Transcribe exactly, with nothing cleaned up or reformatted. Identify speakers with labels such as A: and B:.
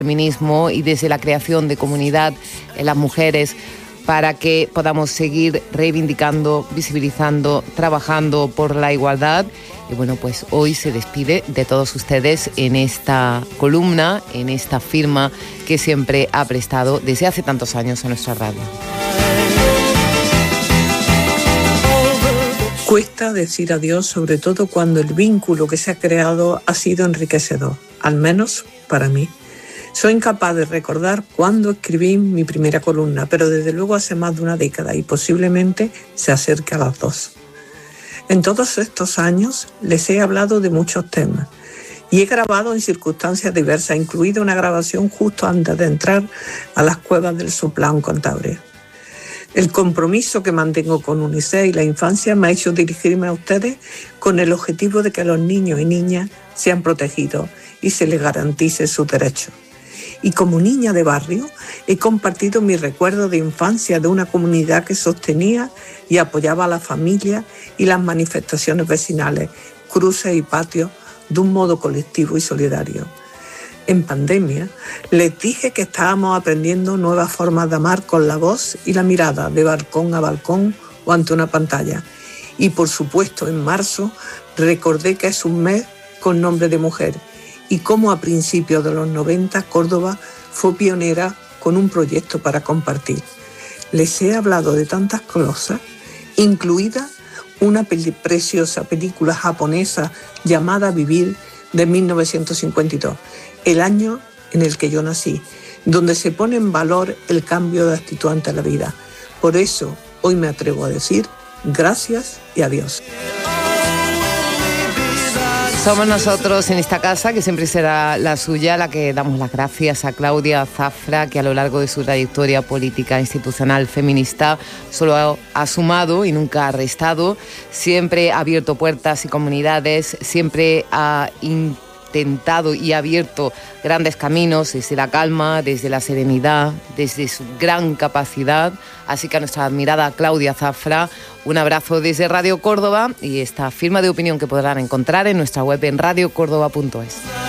A: feminismo y desde la creación de comunidad en las mujeres para que podamos seguir reivindicando, visibilizando, trabajando por la igualdad. Y bueno, pues hoy se despide de todos ustedes en esta columna, en esta firma que siempre ha prestado desde hace tantos años a nuestra radio.
B: Cuesta decir adiós, sobre todo cuando el vínculo que se ha creado ha sido enriquecedor, al menos para mí. Soy incapaz de recordar cuándo escribí mi primera columna, pero desde luego hace más de una década y posiblemente se acerque a las dos. En todos estos años les he hablado de muchos temas y he grabado en circunstancias diversas, incluida una grabación justo antes de entrar a las cuevas del Soplán Cantabria. El compromiso que mantengo con UNICEF y la infancia me ha hecho dirigirme a ustedes con el objetivo de que los niños y niñas sean protegidos y se les garantice sus derechos. Y como niña de barrio, he compartido mis recuerdos de infancia de una comunidad que sostenía y apoyaba a la familia y las manifestaciones vecinales, cruces y patios de un modo colectivo y solidario. En pandemia, les dije que estábamos aprendiendo nuevas formas de amar con la voz y la mirada, de balcón a balcón o ante una pantalla. Y por supuesto, en marzo, recordé que es un mes con nombre de mujer, y cómo a principios de los noventa Córdoba fue pionera con un proyecto para compartir. Les he hablado de tantas cosas, incluida una peli- preciosa película japonesa llamada Vivir de mil novecientos cincuenta y dos, el año en el que yo nací, donde se pone en valor el cambio de actitud ante la vida. Por eso hoy me atrevo a decir gracias y adiós.
A: Somos nosotros en esta casa, que siempre será la suya, la que damos las gracias a Claudia Zafra, que a lo largo de su trayectoria política, institucional, feminista, solo ha, ha sumado y nunca ha restado. Siempre ha abierto puertas y comunidades, siempre ha intentado y ha abierto grandes caminos desde la calma, desde la serenidad, desde su gran capacidad. Así que a nuestra admirada Claudia Zafra, un abrazo desde Radio Córdoba y esta firma de opinión que podrán encontrar en nuestra web en radio córdoba punto es.